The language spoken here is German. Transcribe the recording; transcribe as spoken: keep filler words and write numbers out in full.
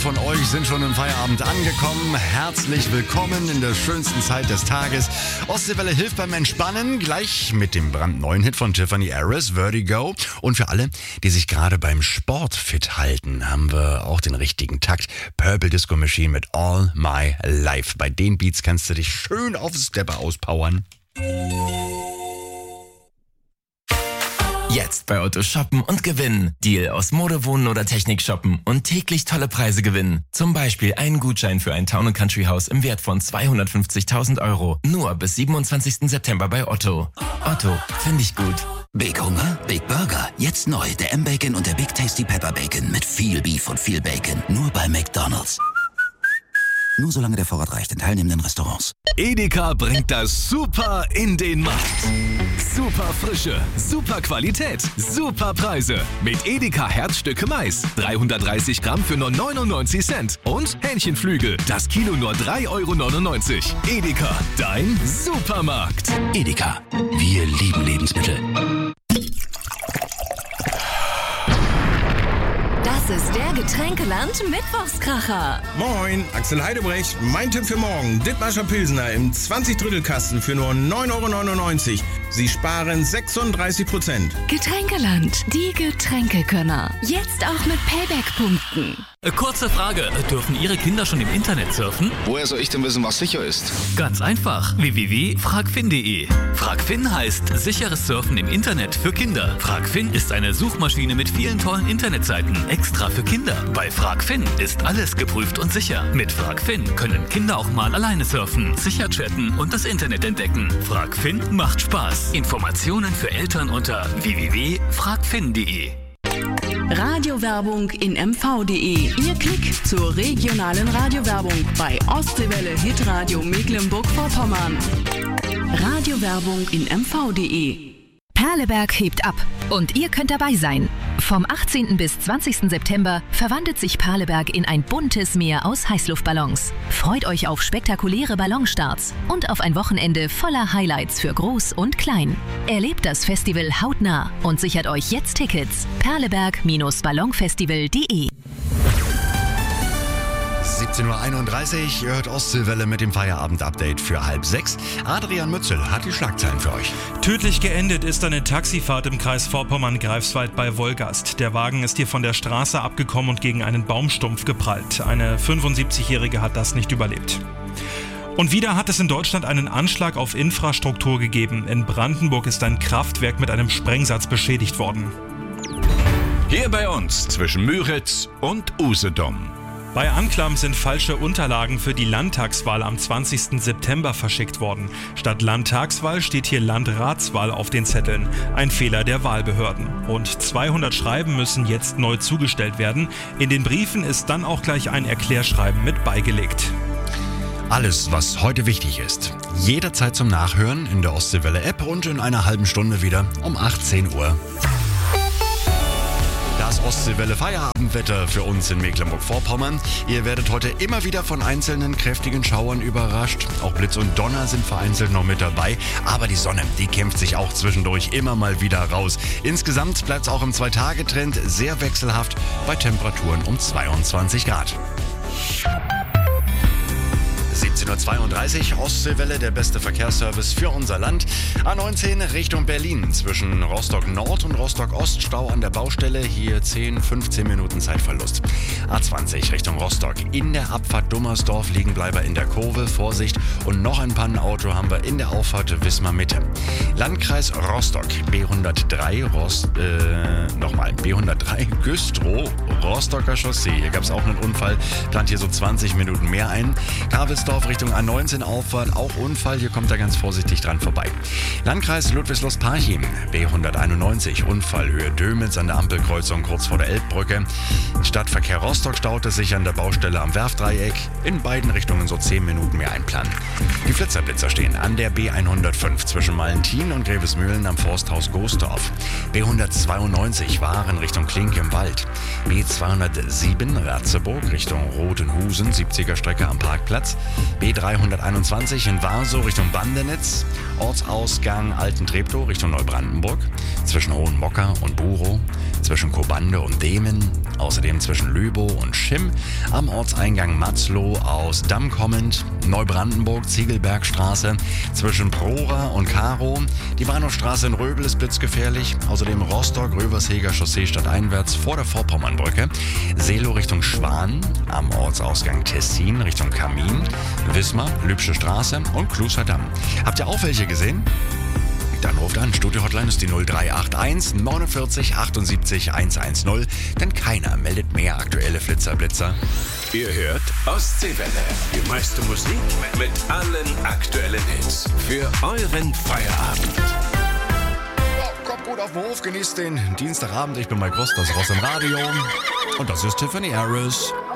von euch sind schon im Feierabend angekommen. Herzlich willkommen in der schönsten Zeit des Tages. Ostseewelle hilft beim Entspannen, gleich mit dem brandneuen Hit von Tiffany Harris, Vertigo. Und für alle, die sich gerade beim Sport fit halten, haben wir auch den richtigen Takt. Purple Disco Machine mit All My Life. Bei den Beats kannst du dich schön auf Stepper auspowern. Jetzt bei Otto shoppen und gewinnen. Deal aus Mode, Wohnen oder Technik shoppen und täglich tolle Preise gewinnen. Zum Beispiel einen Gutschein für ein Town- und Country-Haus im Wert von zweihundertfünfzigtausend Euro. Nur bis siebenundzwanzigsten September bei Otto. Otto, finde ich gut. Big Hunger, Big Burger. Jetzt neu, der M-Bacon und der Big Tasty Pepper Bacon mit viel Beef und viel Bacon. Nur bei McDonald's. Nur solange der Vorrat reicht in teilnehmenden Restaurants. Edeka bringt das Super in den Markt. Super Frische, super Qualität, super Preise. Mit Edeka Herzstücke Mais. dreihundertdreißig Gramm für nur neunundneunzig Cent. Und Hähnchenflügel. Das Kilo nur drei Euro neunundneunzig. Edeka, dein Supermarkt. Edeka, wir lieben Lebensmittel. Das ist der Getränkeland Mittwochskracher. Moin, Axel Heidebrecht. Mein Tipp für morgen. Dithmarscher Pilsner im zwanzig-Drittel-Kasten für nur neun Euro neunundneunzig. Sie sparen sechsunddreißig Prozent. Getränkeland, die Getränkekönner. Jetzt auch mit Payback-Punkten. Kurze Frage, dürfen Ihre Kinder schon im Internet surfen? Woher soll ich denn wissen, was sicher ist? Ganz einfach, w w w punkt fragfin punkt de. Fragfin heißt sicheres Surfen im Internet für Kinder. Fragfin ist eine Suchmaschine mit vielen tollen Internetseiten, extra für Kinder. Bei Fragfin ist alles geprüft und sicher. Mit Fragfin können Kinder auch mal alleine surfen, sicher chatten und das Internet entdecken. Fragfin macht Spaß. Informationen für Eltern unter w w w punkt fragfin punkt de. Radiowerbung in m v punkt de. Ihr Klick zur regionalen Radiowerbung bei Ostseewelle Hitradio Mecklenburg-Vorpommern. Radiowerbung in m v punkt de. Perleberg hebt ab und ihr könnt dabei sein. Vom achtzehnten bis zwanzigsten September verwandelt sich Perleberg in ein buntes Meer aus Heißluftballons. Freut euch auf spektakuläre Ballonstarts und auf ein Wochenende voller Highlights für Groß und Klein. Erlebt das Festival hautnah und sichert euch jetzt Tickets. perleberg Ballonfestival punkt de. siebzehn Uhr einunddreißig, ihr hört Ostseewelle mit dem Feierabend-Update für halb sechs. Adrian Mützel hat die Schlagzeilen für euch. Tödlich geendet ist eine Taxifahrt im Kreis Vorpommern-Greifswald bei Wolgast. Der Wagen ist hier von der Straße abgekommen und gegen einen Baumstumpf geprallt. Eine fünfundsiebzigjährige hat das nicht überlebt. Und wieder hat es in Deutschland einen Anschlag auf Infrastruktur gegeben. In Brandenburg ist ein Kraftwerk mit einem Sprengsatz beschädigt worden. Hier bei uns zwischen Müritz und Usedom. Bei Anklam sind falsche Unterlagen für die Landtagswahl am zwanzigsten September verschickt worden. Statt Landtagswahl steht hier Landratswahl auf den Zetteln. Ein Fehler der Wahlbehörden. Rund zweihundert Schreiben müssen jetzt neu zugestellt werden. In den Briefen ist dann auch gleich ein Erklärschreiben mit beigelegt. Alles, was heute wichtig ist. Jederzeit zum Nachhören in der Ostseewelle-App und in einer halben Stunde wieder um achtzehn Uhr. Das Ostseewelle Feierabendwetter für uns in Mecklenburg-Vorpommern. Ihr werdet heute immer wieder von einzelnen kräftigen Schauern überrascht. Auch Blitz und Donner sind vereinzelt noch mit dabei. Aber die Sonne, die kämpft sich auch zwischendurch immer mal wieder raus. Insgesamt bleibt es auch im Zwei-Tage-Trend sehr wechselhaft bei Temperaturen um zweiundzwanzig Grad. siebzehn Uhr zweiunddreißig, Ostseewelle, der beste Verkehrsservice für unser Land. A neunzehn Richtung Berlin, zwischen Rostock Nord und Rostock Ost, Stau an der Baustelle, hier zehn, fünfzehn Minuten Zeitverlust. A zwanzig Richtung Rostock, in der Abfahrt Dummersdorf, Liegenbleiber in der Kurve, Vorsicht. Und noch ein Pannenauto haben wir in der Auffahrt Wismar Mitte. Landkreis Rostock, B hundertdrei, Rost, äh, nochmal, B hundertdrei, Güstrow, Rostocker Chaussee. Hier gab es auch einen Unfall, plant hier so zwanzig Minuten mehr ein. Kavelsdorf Richtung A neunzehn Auffahrt, auch Unfall, hier kommt er ganz vorsichtig dran vorbei. Landkreis Ludwigslust-Parchim, B hunderteinundneunzig, Unfall, Höhe Dömitz an der Ampelkreuzung kurz vor der Elbbrücke. Stadtverkehr Rostock staute sich an der Baustelle am Werfdreieck, in beiden Richtungen so zehn Minuten mehr einplanen. Die Flitzerblitzer stehen an der B hundertfünf zwischen Malentin und Grevesmühlen am Forsthaus Goosdorf. B hundertzweiundneunzig Waren Richtung Klinke im Wald. B zweihundertsieben Ratzeburg Richtung Rotenhusen, siebziger Strecke am Parkplatz. B dreihunderteinundzwanzig in Warsow Richtung Bandenitz. Ortsausgang Alten Treptow Richtung Neubrandenburg. Zwischen Hohenmocker und Burow. zwischen Kobande und Demen, außerdem zwischen Lübow und Schimm, am Ortseingang Matzloh aus Damm kommend, Neubrandenburg, Ziegelbergstraße, zwischen Prora und Karow, die Bahnhofstraße in Röbel ist blitzgefährlich, außerdem Rostock, Röversheger Chaussee stadteinwärts vor der Vorpommernbrücke, Seelow Richtung Schwan, am Ortsausgang Tessin Richtung Kamin, Wismar, Lübsche Straße und Kluser Damm. Habt ihr auch welche gesehen? Dann ruft an. Studio-Hotline ist die null drei acht eins neunundvierzig achtundsiebzig hundertzehn, denn keiner meldet mehr aktuelle Flitzerblitzer. Ihr hört Ostseewelle, die meiste Musik mit allen aktuellen Hits für euren Feierabend. Oh, kommt gut auf den Hof, genießt den Dienstagabend. Ich bin Mike Rost, das Ross im Radio. Und das ist Tiffany Harris.